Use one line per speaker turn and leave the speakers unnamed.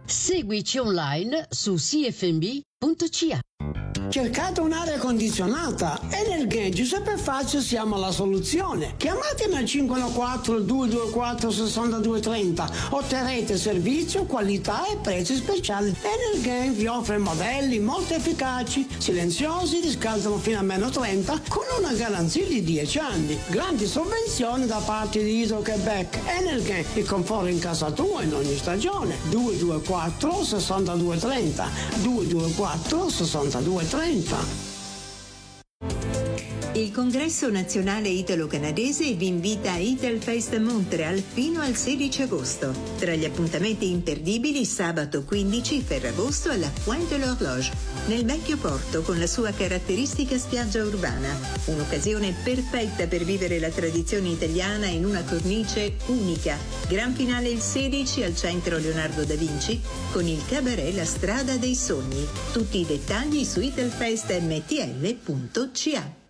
Seguici online su cfmb.ca.
Cercate un'aria condizionata? Energy Giuseppe Faccio siamo la soluzione. Chiamatemi al 514 224 6230. Otterrete servizio, qualità e prezzi speciali. Energy vi offre modelli molto efficaci, silenziosi, riscaldano fino a -30 con una garanzia di 10 anni. Grandi sovvenzioni da parte di Hydro-Québec. Energy, il conforto in casa tua in ogni stagione. 224 6230. 224 6230.
Il Congresso Nazionale Italo-Canadese vi invita a Italfest Montreal fino al 16 agosto. Tra gli appuntamenti imperdibili, sabato 15 Ferragosto alla Pointe de l'Horloge, nel vecchio porto con la sua caratteristica spiaggia urbana. Un'occasione perfetta per vivere la tradizione italiana in una cornice unica. Gran finale il 16 al Centro Leonardo da Vinci con il cabaret La Strada dei Sogni. Tutti i dettagli su italfestmtl.ca.